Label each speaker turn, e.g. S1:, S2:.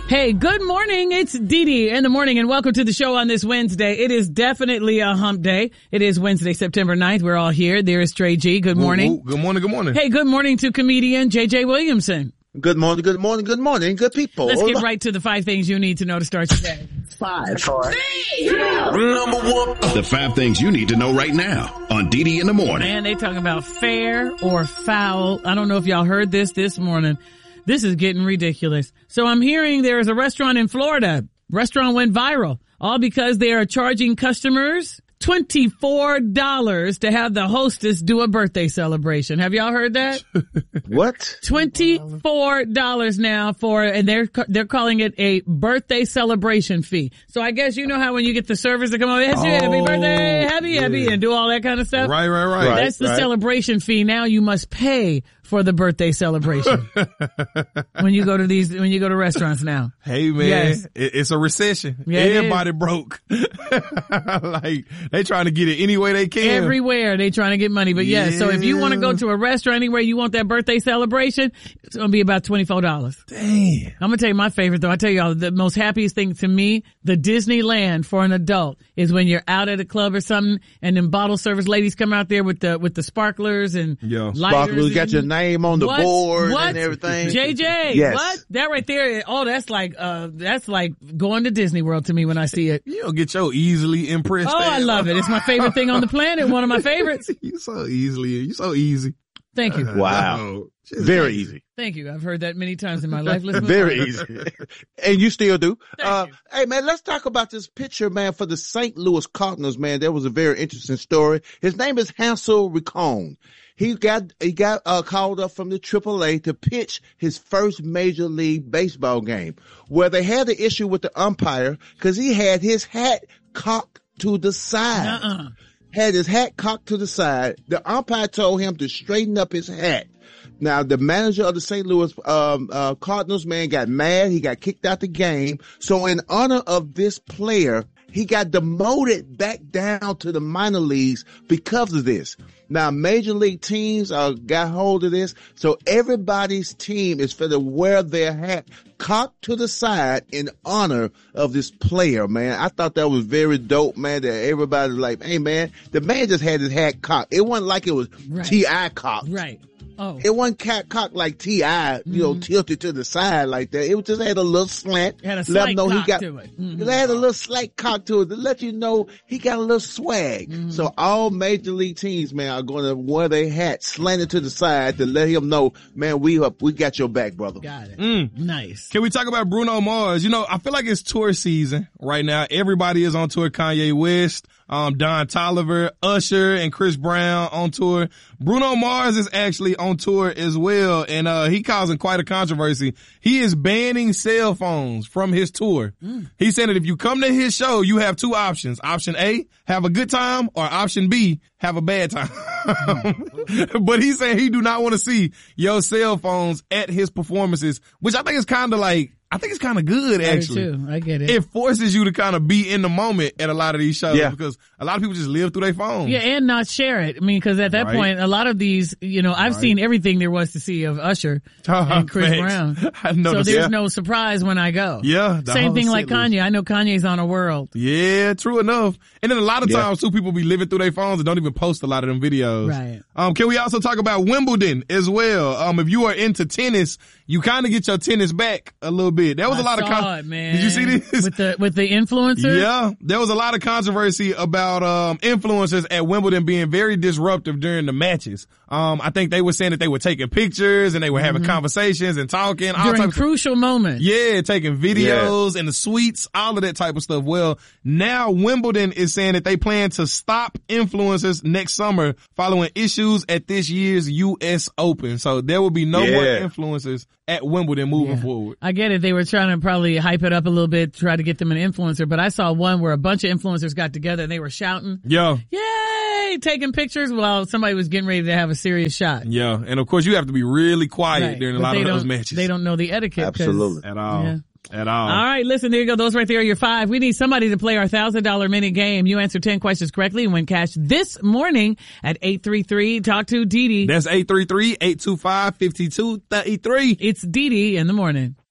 S1: Hey, good morning. It's Dee Dee in the morning, and welcome to the show on this Wednesday. It is definitely a hump day. It is Wednesday, September 9th. We're all here. There is Trey G. Good morning.
S2: Ooh, good morning. Good morning.
S1: Hey, good morning to comedian JJ Williamson.
S3: Good morning, good morning, good morning, good people.
S1: Let's get right to the 5 things you need to know to start your day.
S3: 5, 4, 3, 2.
S4: Number 1. The 5 things you need to know right now on Dee Dee in the morning.
S1: Man, they talking about fair or foul. I don't know if y'all heard this morning. This is getting ridiculous. So I'm hearing there is a restaurant in Florida. Restaurant went viral, all because they are charging customers $24 to have the hostess do a birthday celebration. Have y'all heard that?
S3: What?
S1: $24 now and they're calling it a birthday celebration fee. So I guess you know how when you get the servers to come over, happy birthday, happy, and do all that kind of stuff.
S2: Right.
S1: That's the celebration fee. Now you must pay for the birthday celebration when you go to restaurants now.
S2: Hey man,
S1: yes.
S2: It's a recession.
S1: Yeah,
S2: everybody broke. Like they trying to get it any way they can.
S1: Everywhere they trying to get money. But yeah, so if you want to go to a restaurant anywhere you want that birthday celebration, it's going to be about $24.
S2: Damn.
S1: I'm going to tell you my favorite though. I tell y'all the most happiest thing to me, the Disneyland for an adult is when you're out at a club or something and then bottle service ladies come out there with the sparklers and lighters.
S3: Sparklers, got your name on the board and everything.
S1: JJ,
S3: yes.
S1: What? That right there, that's like going to Disney World to me when I see it.
S2: You don't get your easily impressed.
S1: Oh, I love it. It's my favorite thing on the planet. One of my favorites.
S2: You so easy.
S1: Thank you.
S3: Wow. Very easy.
S1: Thank you. I've heard that many times in my life.
S3: Very easy. And you still do.
S1: Thank you.
S3: Hey man, let's talk about this pitcher, man, for the St. Louis Cardinals, man. That was a very interesting story. His name is Hansel Racone. He got called up from the AAA to pitch his first Major League Baseball game, where they had the issue with the umpire because he had his hat cocked to the side. Had his hat cocked to the side. The umpire told him to straighten up his hat. Now, the manager of the St. Louis Cardinals, man, got mad. He got kicked out the game. So in honor of this player, he got demoted back down to the minor leagues because of this. Now, major league teams got hold of this, so everybody's team is for to wear their hat cocked to the side in honor of this player, man. I thought that was very dope, man, that everybody's like, hey, man, the man just had his hat cocked. It wasn't like it was T.I. cocked.
S1: Right. Oh.
S3: It wasn't cocked like T.I., tilted to the side like that. It just had a little slant.
S1: It had a slight cock to it.
S3: It had a little slight cock to it to let you know he got a little swag. So all major league teams, man, are going to wear their hats slanted to the side to let him know, man, we got your back, brother.
S1: Got it. Nice.
S2: Can we talk about Bruno Mars? You know, I feel like it's tour season right now. Everybody is on tour. Kanye West, Don Toliver, Usher, and Chris Brown on tour. Bruno Mars is actually on tour as well, and he causing quite a controversy. He is banning cell phones from his tour. He said that if you come to his show, you have 2 options. Option A, have a good time, or option B, have a bad time. But he's saying he do not want to see your cell phones at his performances, which I think is kind of like, I think it's kind of good, actually.
S1: Too. I get it.
S2: It forces you to kind of be in the moment at a lot of these shows because a lot of people just live through their phones.
S1: Yeah, and not share it. I mean, because at that point, a lot of these, I've seen everything there was to see of Usher and Chris Brown. So there's no surprise when I go.
S2: Yeah.
S1: Same thing like Kanye. I know Kanye's on a world.
S2: Yeah, true enough. And then a lot of times, too, people be living through their phones and don't even post a lot of them videos.
S1: Right.
S2: Can we also talk about Wimbledon as well? If you are into tennis, you kind of get your tennis back a little bit. There was a lot of
S1: man.
S2: Did you see this?
S1: With the influencers?
S2: Yeah. There was a lot of controversy about influencers at Wimbledon being very disruptive during the matches. I think they were saying that they were taking pictures and they were having conversations and talking.
S1: During crucial moments.
S2: Yeah, taking videos in the suites, all of that type of stuff. Well, now Wimbledon is saying that they plan to stop influencers next summer following issues at this year's U.S. Open. So there will be no more influencers at Wimbledon moving forward.
S1: I get it. They were trying to probably hype it up a little bit, try to get them an influencer, but I saw one where a bunch of influencers got together and they were shouting.
S2: Yeah.
S1: Yay! Taking pictures while somebody was getting ready to have a serious shot.
S2: Yeah. And of course you have to be really quiet during a lot of those matches.
S1: They don't know the etiquette.
S3: Absolutely.
S2: At all.
S1: Yeah.
S2: At all.
S1: All right, listen, there you go. Those right there are your 5. We need somebody to play our $1,000 minute game. You answer 10 questions correctly and win cash this morning at 833. Talk to Dee Dee.
S2: That's 833-825-5233.
S1: It's Dee Dee in the morning.